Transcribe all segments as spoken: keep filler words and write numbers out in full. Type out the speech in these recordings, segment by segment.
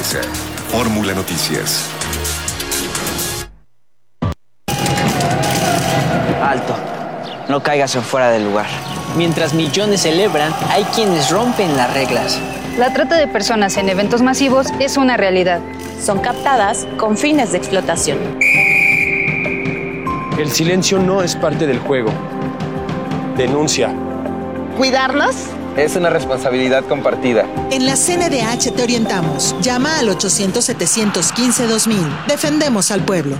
empieza Fórmula Noticias. Alto, no caigas en fuera del lugar. Mientras millones celebran, hay quienes rompen las reglas. La trata de personas en eventos masivos es una realidad. Son captadas con fines de explotación. El silencio no es parte del juego. Denuncia. ¿Cuidarlos? Es una responsabilidad compartida. En la C N D H te orientamos. Llama al ochocientos, setecientos quince, dos mil. Defendemos al pueblo.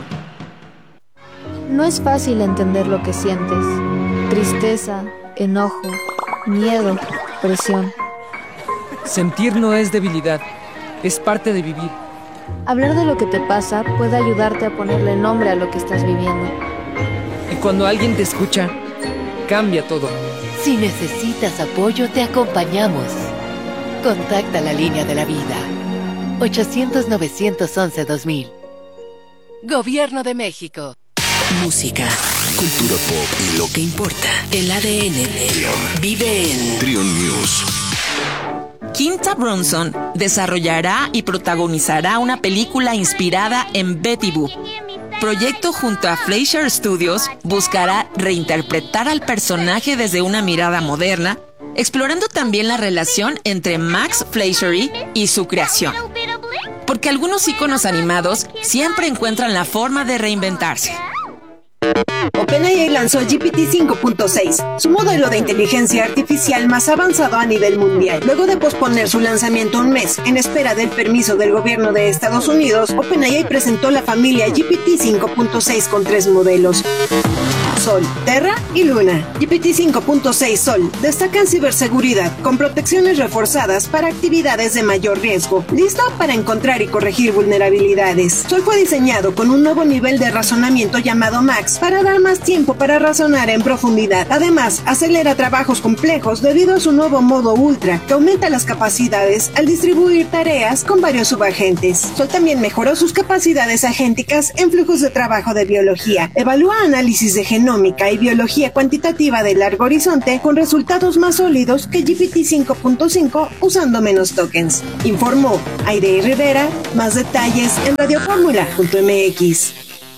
No es fácil entender lo que sientes. Tristeza, enojo, miedo, presión. Sentir no es debilidad, es parte de vivir. Hablar de lo que te pasa puede ayudarte a ponerle nombre a lo que estás viviendo. Y cuando alguien te escucha, cambia todo. Si necesitas apoyo, te acompañamos. Contacta la línea de la vida. ochocientos, novecientos once, dos mil. Gobierno de México. Música, cultura pop y lo que importa. El A D N de Trion vive en Trion News. Quinta Brunson desarrollará y protagonizará una película inspirada en Betty Boop. Proyecto junto a Fleischer Studios buscará reinterpretar al personaje desde una mirada moderna, explorando también la relación entre Max Fleischer y su creación. Porque algunos íconos animados siempre encuentran la forma de reinventarse. OpenAI lanzó G P T cinco punto seis, su modelo de inteligencia artificial más avanzado a nivel mundial. Luego de posponer su lanzamiento un mes en espera del permiso del gobierno de Estados Unidos, OpenAI presentó la familia G P T cinco punto seis con tres modelos: Sol, Terra y Luna. G P T cinco punto seis Sol destaca en ciberseguridad con protecciones reforzadas para actividades de mayor riesgo, listo para encontrar y corregir vulnerabilidades. Sol fue diseñado con un nuevo nivel de razonamiento llamado Max para dar más tiempo para razonar en profundidad. Además, acelera trabajos complejos debido a su nuevo modo Ultra, que aumenta las capacidades al distribuir tareas con varios subagentes. Sol también mejoró sus capacidades agénticas en flujos de trabajo de biología. Evalúa análisis de genómica y biología cuantitativa de largo horizonte con resultados más sólidos que G P T cinco punto cinco usando menos tokens. Informó Aide Rivera. Más detalles en radio fórmula punto m x.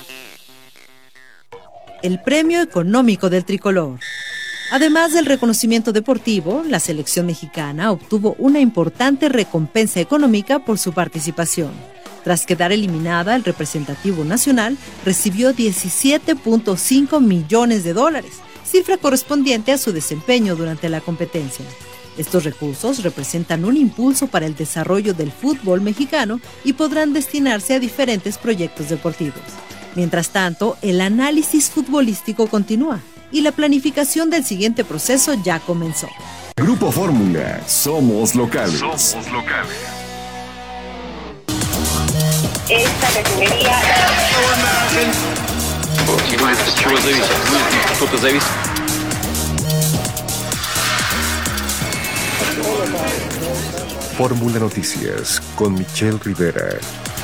El premio económico del tricolor. Además del reconocimiento deportivo, la selección mexicana obtuvo una importante recompensa económica por su participación. Tras quedar eliminada, el representativo nacional recibió diecisiete punto cinco millones de dólares, cifra correspondiente a su desempeño durante la competencia. Estos recursos representan un impulso para el desarrollo del fútbol mexicano y podrán destinarse a diferentes proyectos deportivos. Mientras tanto, el análisis futbolístico continúa y la planificación del siguiente proceso ya comenzó. Grupo Fórmula, somos locales. Somos locales. Esta refinería... Fórmula Noticias con Michelle Rivera.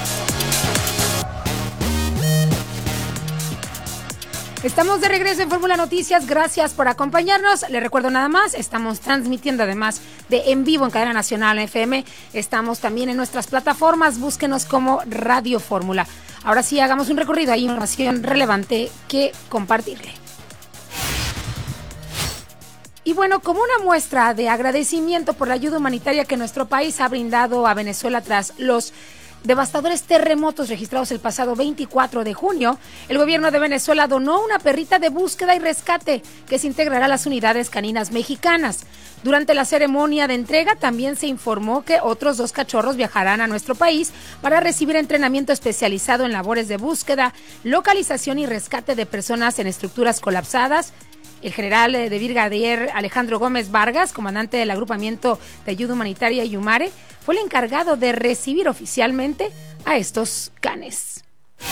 Estamos de regreso en Fórmula Noticias, gracias por acompañarnos. Les recuerdo nada más, estamos transmitiendo además de en vivo en Cadena Nacional F M, estamos también en nuestras plataformas, búsquenos como Radio Fórmula. Ahora sí, hagamos un recorrido, hay información relevante que compartirle. Y bueno, como una muestra de agradecimiento por la ayuda humanitaria que nuestro país ha brindado a Venezuela tras los devastadores terremotos registrados el pasado veinticuatro de junio, el gobierno de Venezuela donó una perrita de búsqueda y rescate que se integrará a las unidades caninas mexicanas. Durante la ceremonia de entrega también se informó que otros dos cachorros viajarán a nuestro país para recibir entrenamiento especializado en labores de búsqueda, localización y rescate de personas en estructuras colapsadas. El general de brigadier Alejandro Gómez Vargas, comandante del agrupamiento de ayuda humanitaria Yumare, fue el encargado de recibir oficialmente a estos canes.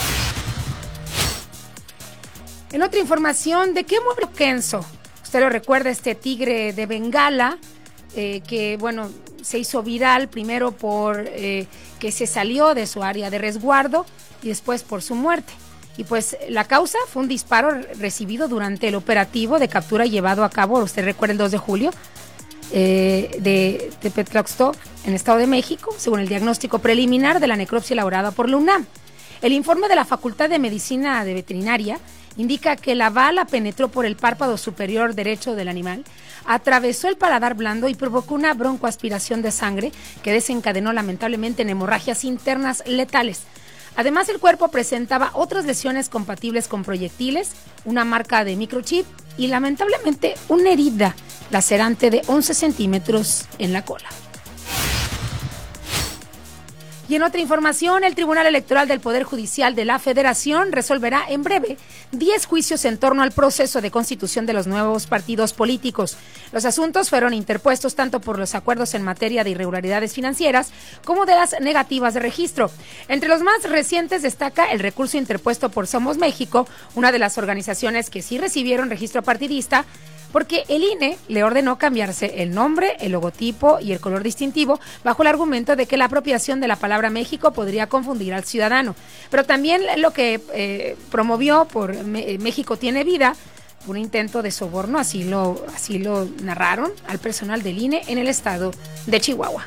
En otra información, ¿de qué murió Kenzo? Usted lo recuerda, este tigre de Bengala, eh, que bueno, se hizo viral primero por eh, que se salió de su área de resguardo y después por su muerte. Y pues la causa fue un disparo recibido durante el operativo de captura llevado a cabo, usted recuerda, el dos de julio. eh, de Tepetlaxto, en el Estado de México, según el diagnóstico preliminar de la necropsia elaborada por la UNAM. El informe de la Facultad de Medicina de Veterinaria indica que la bala penetró por el párpado superior derecho del animal, atravesó el paladar blando y provocó una broncoaspiración de sangre que desencadenó lamentablemente en hemorragias internas letales. Además, el cuerpo presentaba otras lesiones compatibles con proyectiles, una marca de microchip y lamentablemente una herida lacerante de once centímetros en la cola. Y en otra información, el Tribunal Electoral del Poder Judicial de la Federación resolverá en breve diez juicios en torno al proceso de constitución de los nuevos partidos políticos. Los asuntos fueron interpuestos tanto por los acuerdos en materia de irregularidades financieras como de las negativas de registro. Entre los más recientes destaca el recurso interpuesto por Somos México, una de las organizaciones que sí recibieron registro partidista, porque el I N E le ordenó cambiarse el nombre, el logotipo y el color distintivo bajo el argumento de que la apropiación de la palabra México podría confundir al ciudadano. Pero también lo que eh, promovió por Me- México Tiene Vida, un intento de soborno, así lo, así lo narraron al personal del I N E en el estado de Chihuahua.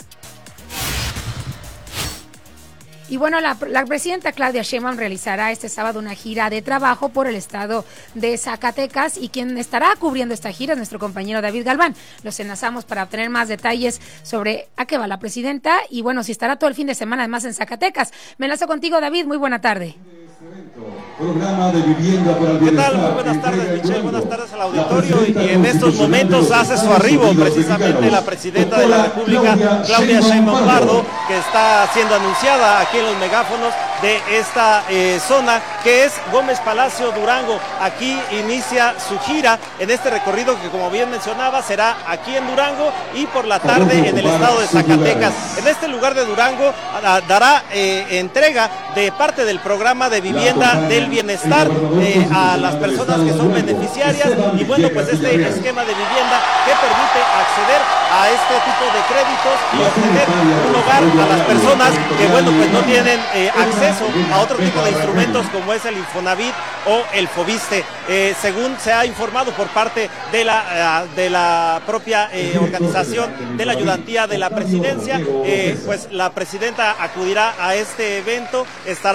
Y bueno, la, la presidenta Claudia Sheinbaum realizará este sábado una gira de trabajo por el estado de Zacatecas y quien estará cubriendo esta gira es nuestro compañero David Galván. Los enlazamos para obtener más detalles sobre a qué va la presidenta y bueno, si estará todo el fin de semana además en Zacatecas. Me enlazo contigo, David, muy buena tarde. Programa de vivienda para el ¿Qué bienestar. tal? Muy buenas tardes, Michelle. Buenas tardes al auditorio. Y en estos momentos hace su arribo precisamente la presidenta de la República, Claudia Sheinbaum Pardo, que está siendo anunciada aquí en los megáfonos de esta eh, zona, que es Gómez Palacio, Durango. Aquí inicia su gira en este recorrido que, como bien mencionaba, será aquí en Durango y por la tarde en el estado de Zacatecas. En este lugar de Durango a, dará eh, entrega de parte del programa de vivienda del bienestar eh, a las personas que son beneficiarias y bueno, pues este esquema de vivienda que permite acceder a este tipo de créditos y obtener un hogar a las personas que bueno, pues no tienen eh, acceso a otro tipo de instrumentos como es el Infonavit o el Fobiste. Eh, según se ha informado por parte de la, de la propia eh, organización de la ayudantía de la presidencia, eh, pues la presidenta acudirá a este evento, estará